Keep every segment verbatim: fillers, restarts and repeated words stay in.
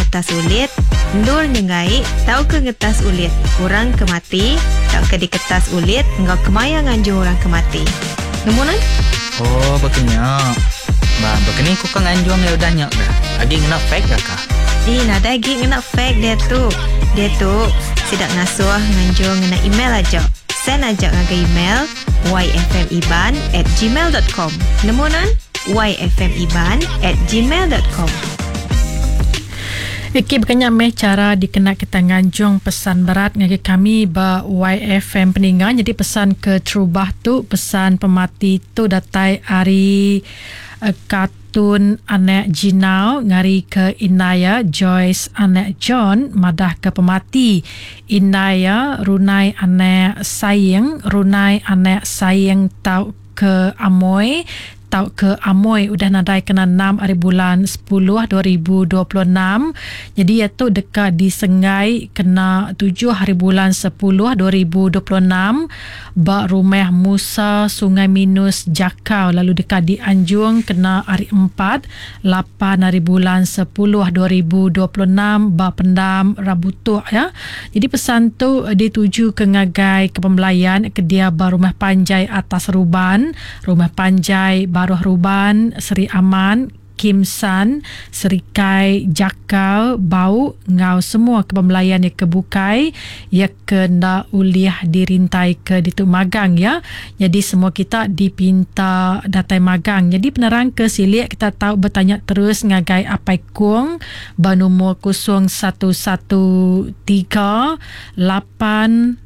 ngetas ulit, ndur nyengai, tau ke ngetas ulit, orang kemati, tau ke di kertas ulit, engkau kemaya nganjung orang kemati. Nemunan? Oh, begini. Bah, begini ku kan nganjung ya udah nyak dah. Agi ngena fake dah kah? Ih, nada lagi ngena fake dia tu. Dia tu sidak ngasuh nganjung ngena email aja. Send aja ngaga email y f m iban at gmail dot com. Nemunan? y f m iban at gmail dot com. Okey, berkenaan meh cara dikena kita nganjung pesan berat ngagi kami ba Y F M peningan. Jadi pesan ke terubah tu, pesan pemati tu datai hari uh, kartun anak Jinau ngari ke Inaya Joyce anak John madah ke pemati. Inaya runai anak sayang, runai anak sayang tau ke Amoy, tau ke Amoy udah nadai kena enam hari bulan sepuluh dua ribu dua puluh enam. Jadi iaitu dekat di Sengai kena tujuh hari bulan sepuluh dua ribu dua puluh enam. Bak rumah Musa Sungai Minus Jakau. Lalu dekat di Anjung kena hari empat lapan hari bulan sepuluh dua ribu dua puluh enam. Bak Pendam Rabutuk ya. Jadi pesan tu dituju ke ngagai ke pembelayan ke dia ba Rumah Panjai Atas Ruban, Rumah Panjai Baruh Ruban, Seri Aman, Kim San, Serikai Jakau, Bau, ngau semua ke pembelayan yang kebukai, ya kena uliah dirintai ke ditu magang ya. Jadi semua kita dipinta datai magang. Jadi penerang ke silik kita tahu bertanya terus ngagai apai kuang ba nombor kosong satu satu tiga lapan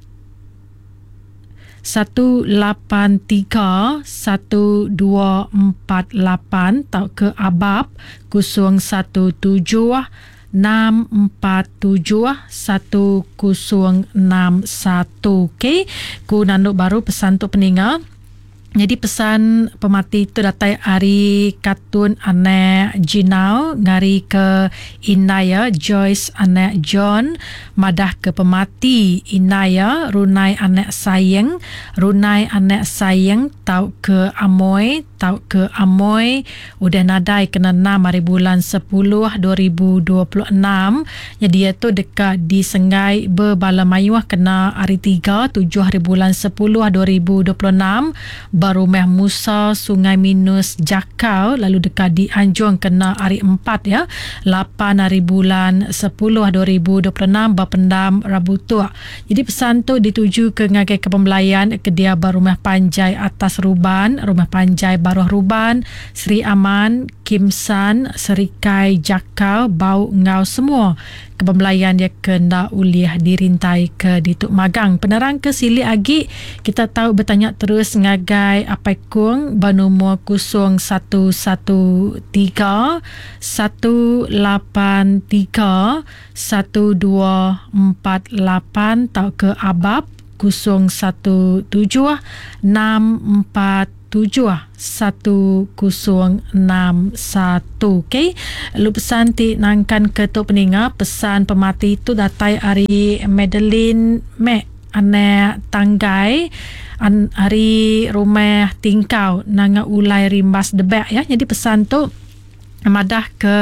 satu lapan tiga satu dua empat lapan tau ke Abab kosong satu tujuh enam empat tujuh satu kosong enam satu. Okey, ku nanduk baru pesan tu peningal. Jadi pesan pemati itu datai hari kartun anak Jinau ngari ke Inaya Joyce anak John madah ke pemati. Inaya runai anak sayang, runai anak sayang tau ke Amoy, tau ke Amoy udah nadai kena enam hari bulan sepuluh dua ribu dua puluh enam. Jadi itu dekat di Sengai Berbalamaiwah kena hari tiga tujuh hari bulan sepuluh dua ribu dua puluh enam. Baru Meh Musa Sungai Minus Jakau. Lalu dekat di Anjung kena hari empat ya lapan hari bulan sepuluh dua ribu dua puluh enam. Bapendam Rabutuk. Jadi pesan tu dituju ke ngagai ke pembelayan ke dia ba Rumah Panjai Atas Ruban, Rumah Panjai Baruh Ruban, Seri Aman, Kim San, Serikai Jakau, Bau, ngau semua ke pembelayan dia kena uliah dirintai ke dituk magang. Penerang ke sili agi kita tahu bertanya terus ngagai apai kuang ba nombor kosong satu satu tiga satu lapan tiga satu dua empat lapan tau ke Abab kosong satu tujuh enam empat tujuh satu kosong enam satu. Okey, lu pesan ti nangkan ke tu peninga. Pesan pemati itu datai hari Madeline Mek anak Tanggai an, hari rumah tingkau nanga ulai rimbas debak ya. Jadi pesan tu madah ke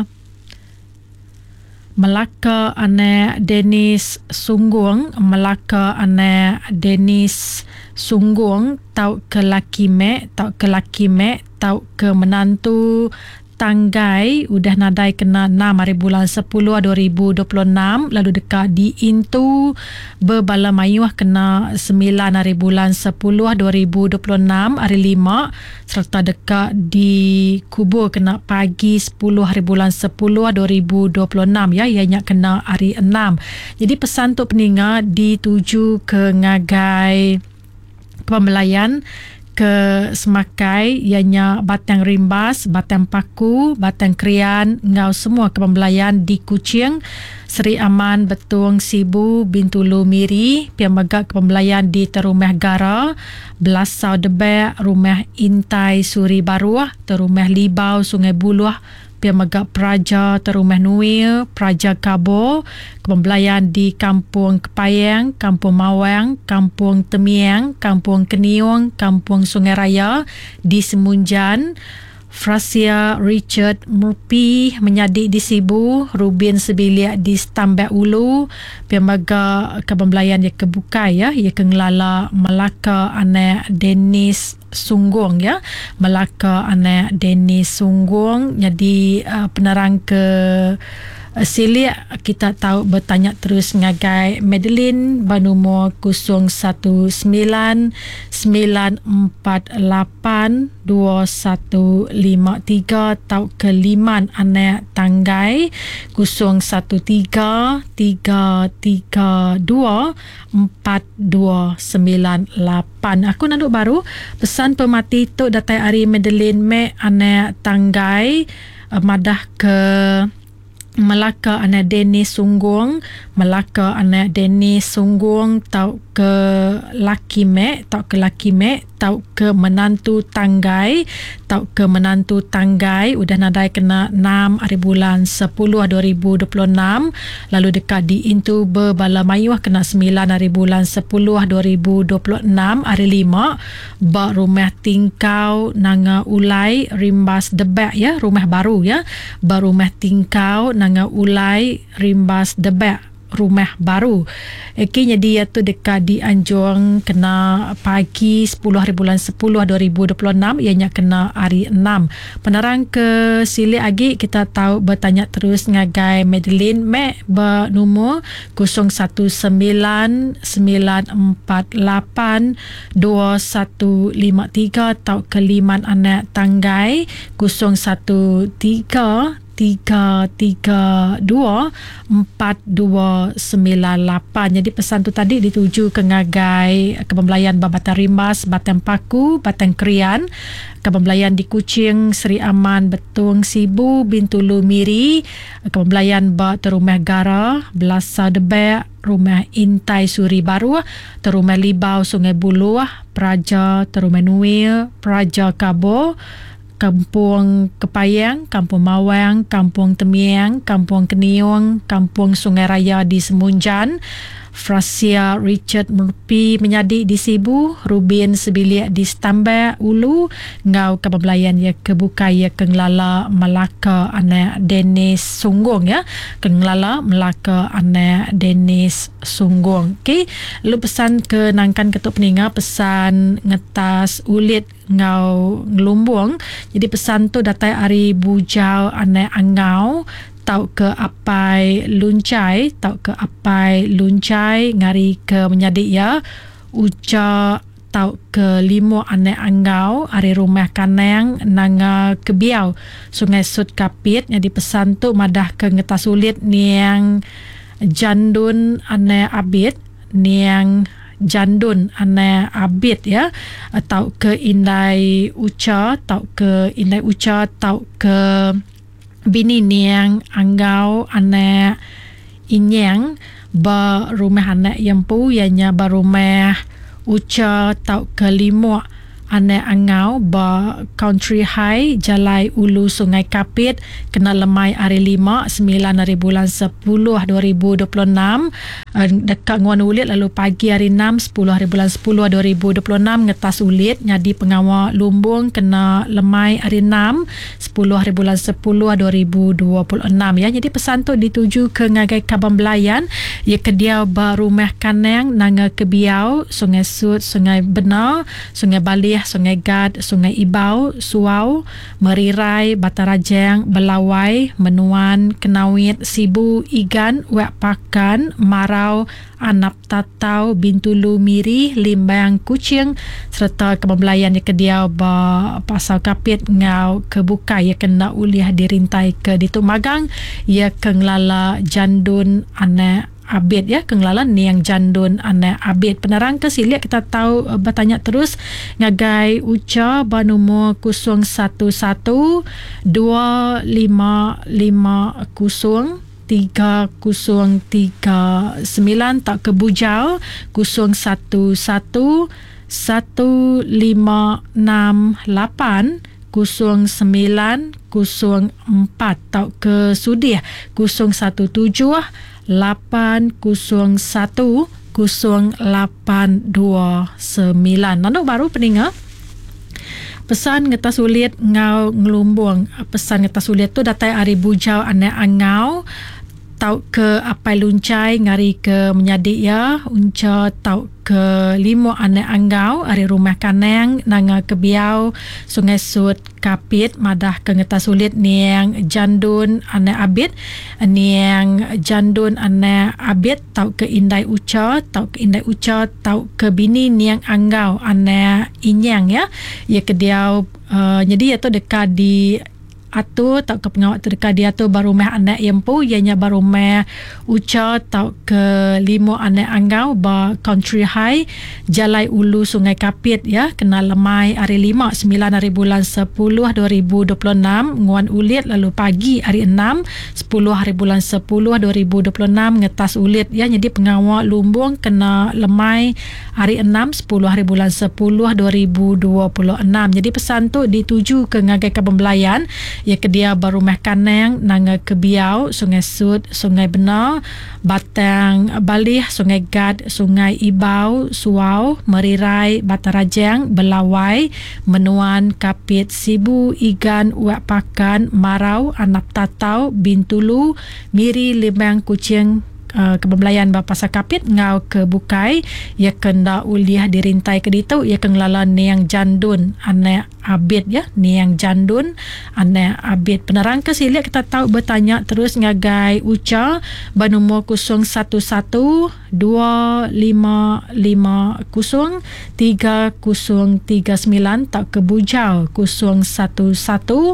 Melaka anak Dennis Sunggung, Melaka anak Dennis Sunggung tau ke laki mek, tau ke laki mek, tau ke menantu Tanggai udah nadai kena enam hari bulan sepuluh dua ribu dua puluh enam. Lalu dekat di Intu Berbalamaiwah kena sembilan hari bulan sepuluh dua ribu dua puluh enam hari lima. Serta dekat di Kubur kena pagi sepuluh hari bulan sepuluh dua ribu dua puluh enam ya, ianya kena hari enam. Jadi pesan tu peninga dituju ke ngagai pembelayan ke Semakai, ianya Batang Rimbas, Batang Paku, Batang Krian, ngau semua ke pembelayan di Kuching, Seri Aman, Betung, Sibu, Bintulu Miri, piamaga ke pembelayan di Terumah Gara, Belasau Debek, Rumah Intai Suri Baruah, Terumah Libau Sungai Buluah, piamaga Praja Terumah Nuil, Praja Kabo, pembelayan di Kampung Kepayang, Kampung Mawang, Kampung Temiang, Kampung Keniung, Kampung Sungai Raya, di Semunjan, Frasia Richard Murphy menyadik di Sibu, Rubin Sebiliak di Stambek Ulu, Piamaga Kebembelayan ya kebukai ya, ya kengelala Melaka anak Dennis Sungguang ya, Melaka anak Dennis Sungguang. Jadi uh, penerang ke Silia kita tahu bertanya terus ngagai Madeline bernomor kosong satu sembilan sembilan empat lapan dua satu lima tiga tahu ke Liman anak Tanggai kosong satu tiga tiga tiga dua empat dua sembilan lapan. Aku nanduk baru pesan pemati tu datai hari Madeline me anak Tanggai uh, madah ke Melaka anak Dennis Sungguang, Melaka anak Dennis Sungguang tau ke laki mek, tau ke laki mek, tau ke menantu Tanggai, tau ke menantu Tanggai udah nadai kena enam hari bulan sepuluh dua ribu dua puluh enam, lalu dekat di Intu Berbala Mayuah kena sembilan hari bulan sepuluh dua ribu dua puluh enam hari lima, bak rumah tingkau nanga ulai rimbas debak ya, rumah baru ya, bak rumah tingkau nanga ulai rimbas debak rumah baru. Akhirnya dia tu dekat di Anjong kena pagi sepuluh hari bulan sepuluh dua ribu dua puluh enam, ianya kena hari enam. Penerang ke sili lagi kita tahu bertanya terus ngagai Madeline me bernomor kosong satu sembilan sembilan empat lapan dua satu lima tiga tahu ke Liman anak Tanggai kosong satu tiga tiga tiga dua empat dua sembilan lapan. Jadi pesan tu tadi dituju ke ngagai Kebembelayan Babatan Rimbas, Batang Paku, Batang Krian, Kebembelayan di Kuching, Seri Aman, Betung, Sibu, Bintulu Miri, Kebembelayan ba Terumah Gara, Belasa Debek, Rumah Intai Suri Baru, Terumah Libau Sungai Buluh, Praja Terumah Nuil, Praja Kabo, Kampung Kepayang, Kampung Mawang, Kampung Temiang, Kampung Keniung, Kampung Sungai Raya di Semunjan, Frasia Richard Murphy menyadik di Sibu, Rubin Sebiliak di Stambek Ulu, Ngau Kebembelayan ya kebuka ya kengelala Melaka anak Dennis Sungguang ya, kengelala Melaka anak Dennis Sungguang. Okey, lu pesan ke nangkan ketuk peninga, pesan ngetas ulit ngau ngelumbung. Jadi pesan tu datai hari bujau anak angau tau ke apai luncai, tau ke apai luncai ngari ke menyadik ya, uca tau ke limo anak angau ari rumah kaneng nanga kebiau Sungai Sud Kapit. Jadi pesan tu madah ke ngetas ulit niang jandun anak abid, niang jandun anak abid ya, tau ke indai uca, tau ke indai uca, tau ke bini niang anggau anak inyang ba rumah anak yang pu ianya ba rumah uca tau ke limo anak angau ba Country High Jalai Ulu Sungai Kapit kena lemai hari lima sembilan hari bulan sepuluh dua ribu dua puluh enam, dekat nguan ulit lalu pagi hari enam sepuluh hari bulan sepuluh dua ribu dua puluh enam ngetas ulit nyadi pengawal lumbung kena lemai hari enam sepuluh hari bulan sepuluh dua ribu dua puluh enam ya. Jadi pesan tu dituju ke ngagai Kebembelayan ya kediau ba rumah kaneng nanga kebiau Sungai Sud, Sungai Benar, Sungai Balih, Sungai Gad, Sungai Ibau, Suau, Merirai, Batarajang, Belawai, Menuan, Kenawit, Sibu, Igan, Wek Pakan, Marau, Anap Tatau, Bintulu Miri, Limbang Kuching serta Kebembelayan yang kediau ba Pasau Kapit ngau kebuka ya kena uliah dirintai ke Dituk Magang ya kenglala jandun anak abid ya, kenglala niang jandun anak abid. Penerang ke siliak kita tahu uh, bertanya terus ngagai uca banumur kosong satu satu dua lima lima kosong tiga kosong tiga sembilan tak kebujau kosong satu satu satu lima enam lapan kosong sembilan kosong empat tak ke Sudih kosong satu tujuh lapan kosong satu kosong lapan dua sembilan. Nanduk baru peninga pesan ngeta sulit ngau ngelumbung. Pesan ngeta sulit tu datai ari bujau ane angau tau ke apai luncai ngari ke menyadik ya unca tau ke limo ane anggau ari rumah kaneng nanga kebiau sungai sud kapit madah ke ngeta sulit niang jandun ane abit niang jandun ane abit tau ke indai uca tau ke indai uca tau ke bini niang anggau ane inyang ya ya kediau uh, jadi itu dekat di atau tak ke pengawat terdekat dia tu baru meh anak yempu ianya baru meh uca tau ke limo anak anggau ba country high Jalai Ulu Sungai Kapit ya kena lemai hari lima sembilan hari bulan sepuluh dua ribu dua puluh enam nguan ulit lalu pagi hari enam sepuluh hari bulan sepuluh dua ribu dua puluh enam ngetas ulit ya jadi pengawat lumbung kena lemai hari enam sepuluh hari bulan sepuluh dua ribu dua puluh enam jadi pesan tu dituju ke ngagai Kabembelayan ya kedia baru meh kaneng nanga kebiau Sungai Sud Sungai Benar Batang Balih Sungai Gad Sungai Ibau Suau Merirai Batarajang Belawai Menuan Kapit Sibu Igan Uak Pakan Marau Anap Tatau Bintulu Miri Limbang Kucing Uh, Kabembelayan Bapasa Kapit ngau ke Bukai ya kenda uliah dirintai ke ditu ya kenglala niang jandun ane abid ya niang jandun ane abid penerang ke silik kita tahu bertanya terus ngagai uca banumur kosong satu satu dua lima lima kosong tiga kosong tiga sembilan tak ke bujau kosong satu satu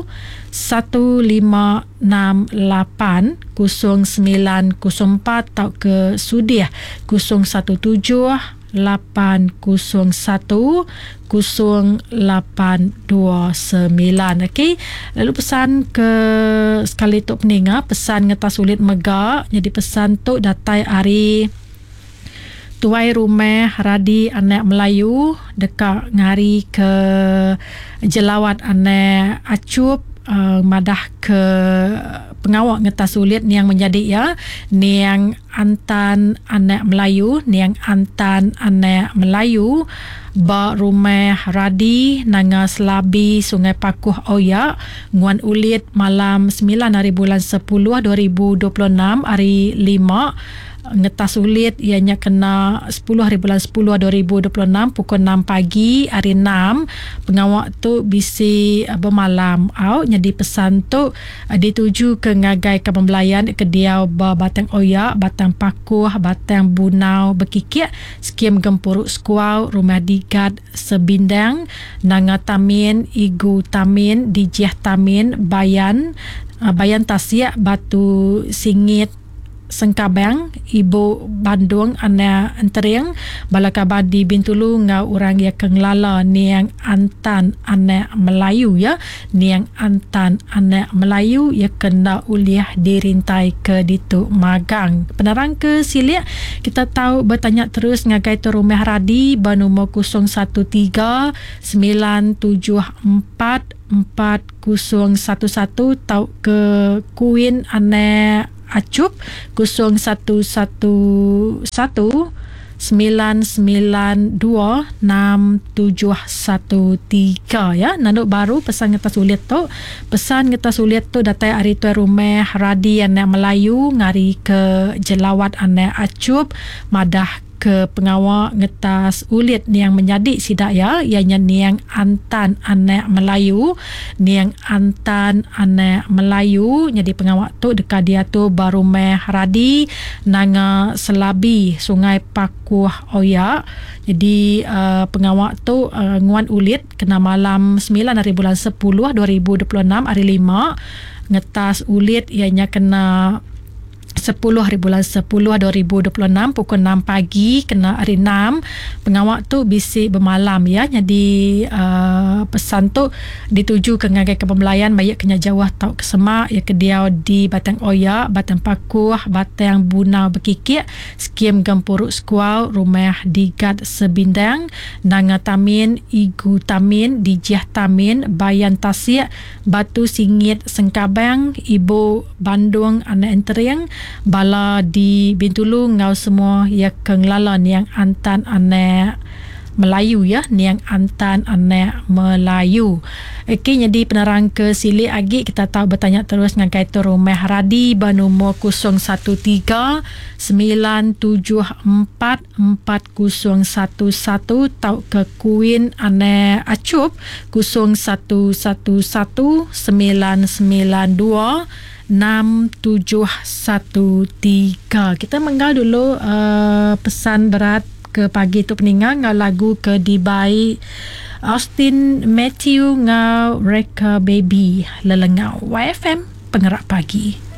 satu lima enam lapan kosong sembilan kosong empat tau ke Sudiah kosong satu tujuh lapan kosong satu kosong lapan dua sembilan. Okey, lalu pesan ke sekali tok peninga pesan ngeta sulit megak jadi pesan tu datai hari tuai rumah radi anak Melayu dekat ngari ke jelawat anak acup Uh, madah ke pengawak ngeta sulit ni yang menjadi ya ni yang antan anak Melayu ni yang antan anak Melayu ba rumah radi nanga selabi Sungai Pakuh Oya nguan ulit malam sembilan hari bulan sepuluh dua ribu dua puluh enam hari lima ngeta sulit ianya kena sepuluh hari bulan sepuluh dua ribu dua puluh enam pukul enam pagi hari enam pengawak tu bisi uh, bermalam au jadi pesan tu uh, dituju ke ngagai Kabembelayan ke diau ba Batang Oya Batang Pakuh Batang Bunau Bekikik skim Gempuruk Skuau Rumah Digat Sebindang Nanga Tamin Igu Tamin Dijiah Tamin Bayan uh, Bayan Tasik Batu Singit Sengkabang Ibu Bandung Ana Entering Balakabadi Bintulu ngau orang ya kenglala niang antan anak Melayu ya niang antan anak Melayu ya kena uliah dirintai ke ditu magang penerang ke silik kita tahu bertanya terus ngagai tu rumah radi banumur kosong satu tiga sembilan tujuh empat empat kosong satu satu tau ke Queen anak Acup kosong satu satu satu sembilan sembilan dua enam tujuh satu tiga ya nanduk baru pesan ngeta sulit tu pesan ngeta sulit tu datai hari tu rumah radi anak Melayu ngari ke jelawat anak Acup madah ke pengawak ngetas ulit ni yang menjadi sidak ya ianya niang antan anak Melayu niang antan anak Melayu jadi pengawak tu dekat dia tu baru meh radi nanga selabi Sungai Pakuh Oya jadi uh, pengawak tu uh, nguan ulit kena malam sembilan hari bulan sepuluh dua ribu dua puluh enam hari lima ngetas ulit ianya kena sepuluh hari bulan sepuluh dua ribu dua puluh enam pukul enam pagi kena hari enam pengawak tu bisi bermalam ya jadi uh, pesan tu dituju ke ngagai Kabembelayan baik kenya jawah tau ke Semak ya ke diau di Batang Oya Batang Pakuh Batang Bunau Bekikik skim Gempuruk Skuau Rumah Digat Sebindang Nanga Tamin Igu Tamin Dijiah Tamin Bayan Tasik Batu Singit Sengkabang Ibu Bandung Anak Entering bala di Bintulu ngau semua ya kenglalan yang antan anak Melayu ya, niang antan anak Melayu. Okey, jadi penerang ke sili agi kita tahu bertanya terus dengan kaitan rumah Radi bernombor kosong satu tiga sembilan tujuh empat empat kosong satu satu tau ke Queen anak Acup kosong satu satu satu sembilan sembilan dua enam tujuh satu tiga. Kita menggal dulu uh, pesan berat ke pagi tu peningan ngau lagu ke Dibai Austin Matthew ngau Reka Baby lelengau Y F M Pengerak Pagi.